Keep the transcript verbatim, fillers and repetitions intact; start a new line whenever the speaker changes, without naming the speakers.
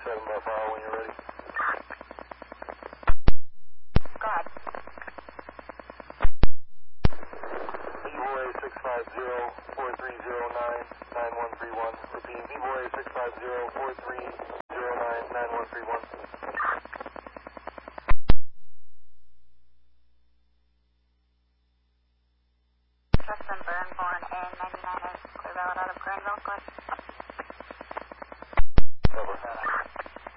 seven Buffalo when you're ready.
Go ahead.
Vivo A six five zero, four three zero nine, nine one three one. Repeat, Vivo A six five zero, four three zero nine, nine one three one.